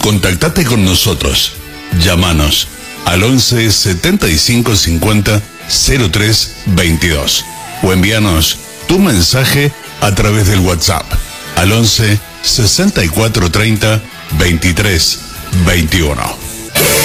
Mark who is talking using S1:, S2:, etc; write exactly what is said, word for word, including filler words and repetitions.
S1: Contactate con nosotros. Llámanos al once setenta y cinco cincuenta cero tres veintidós o envíanos tu mensaje a través del WhatsApp al once sesenta y cuatro treinta veintitrés veintiuno.